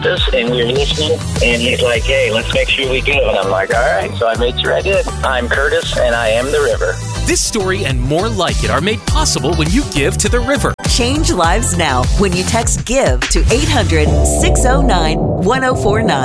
and we were listening, and he's like, hey, let's make sure we give. And I'm like, all right. So I made sure I did. I'm Curtis, and I am the river. This story and more like it are made possible when you give to the river. Change lives now when you text GIVE to 800-609-1049.